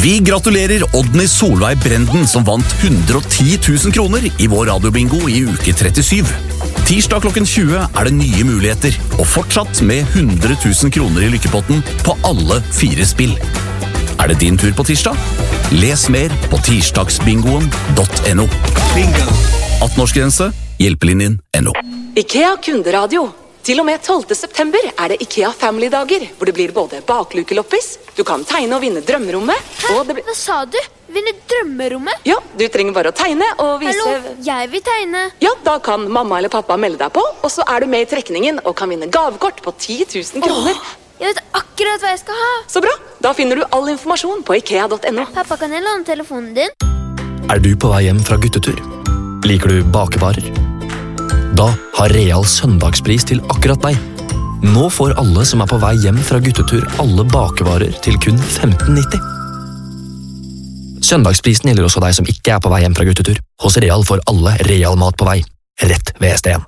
Vi gratulerer Oddny Solveig Brenden som vant 110 000 kroner i vår radiobingo i uke 37. Tirsdag klokken 20 er det nye muligheter, og fortsatt med 100 000 kroner i lykkepotten på alle 4 spill. Er det din tur på tirsdag? Les mer på tirsdagsbingoen.no. Bingo! 18-årsgrense, hjelpelinjen.no. IKEA kunderadio. Til og med 12. september er det IKEA Family-dager, hvor det blir både baklukeloppis, du kan tegne og vinne drømmerommet, og det blir... Hva sa du? Vinne drømmerommet? Ja, du trenger bare å tegne og vise... Hallo, jeg vil tegne. Ja, da kan mamma eller pappa melde deg på, og så er du med i trekningen og kan vinne gavekort på 10 000 kroner. Jeg vet akkurat hva jeg skal ha. Så bra, da finner du all informasjon på ikea.no. Pappa, kan jeg låne telefonen din? Er du på vei hjem fra guttetur? Liker du bakevarer? Da har Real søndagspris til akkurat deg. Nå får alle som er på vei hjem fra guttetur alle bakevarer til kun 15,90. Søndagsprisen gjelder også deg som ikke er på vei hjem fra guttetur. Hos Real får alle Real mat på vei. Rett ved ST1.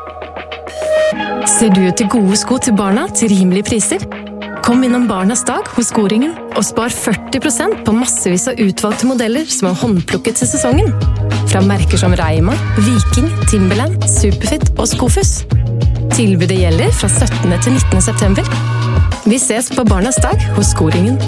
Ser du etter gode sko til barna til rimelige priser? Kom innom Barnas dag hos Skoringen og spar 40% på massevis av utvalgte modeller som er håndplukket til sesongen. Fra merker som Reima, Viking, Timberland, Superfit og Skofus. Tilbudet gjelder fra 17. til 19. september. Vi ses på Barnas dag hos Skoringen.